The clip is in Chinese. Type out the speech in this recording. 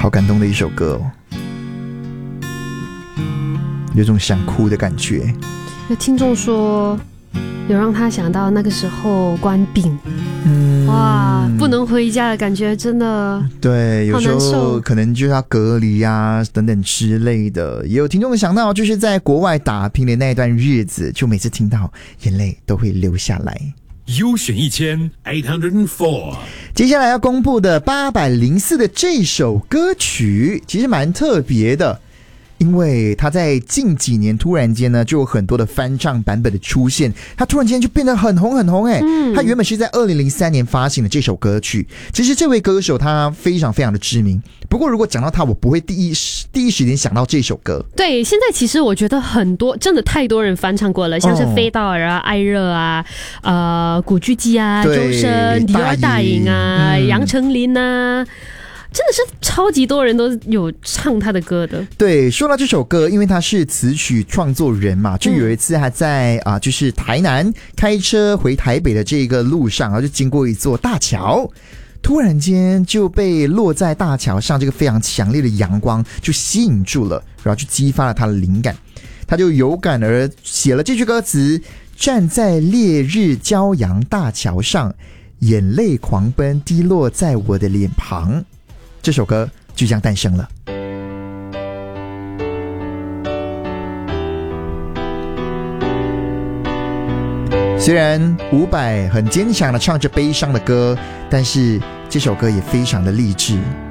好感动的一首歌哦，有种想哭的感觉。 有听众说有让他想到那个时候关病，哇，不能回家的感觉真的对，有时候好难受可能就要隔离啊等等之类的。也有听众想到就是在国外打拼的那段日子，就每次听到眼泪都会流下来。 优选1804， 接下来要公布的804的这首歌曲其实蛮特别的，因为它在近几年突然间呢就有很多的翻唱版本的出现，它突然间就变得很红很红哎。它原本是在2003年发行的这首歌曲，其实这位歌手他非常非常的知名，不过如果讲到他我不会第一时间想到这首歌。 对，现在其实我觉得很多真的太多人翻唱过了，像是飞道尔啊、艾热啊、古巨基啊、周深、迪尔大颖啊、杨丞琳啊，真的是超级多人都有唱他的歌的。 对，说到这首歌，因为他是词曲创作人嘛，就有一次还在就是台南开车回台北的这个路上，然后就经过一座大桥，突然间就被落在大桥上这个非常强烈的阳光就吸引住了，然后就激发了他的灵感，他就有感而写了这句歌词：站在烈日骄阳大桥上，眼泪狂奔滴落在我的脸庞。这首歌就这样诞生了。虽然伍佰很坚强的唱着悲伤的歌，但是这首歌也非常的励志。